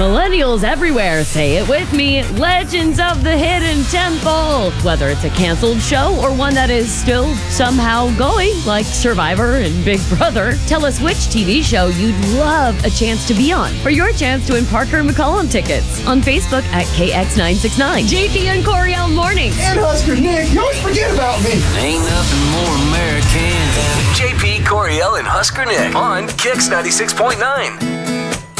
Millennials everywhere, say it with me, Legends of the Hidden Temple. Whether it's a canceled show or one that is still somehow going, like Survivor and Big Brother, tell us which TV show you'd love a chance to be on for your chance to win Parker McCollum tickets on Facebook at KX969. JP and Coriel Mornings. And Husker Nick, you always forget about me. Ain't nothing more American than JP, Coriel, and Husker Nick on Kix 96.9.